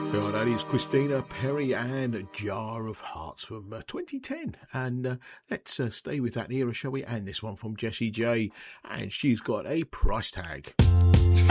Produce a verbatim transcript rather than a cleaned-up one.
Oh, that is Christina Perri and Jar of Hearts from uh, twenty ten. And uh, let's uh, stay with that era, shall we? And this one from Jessie J. And she's got a price tag.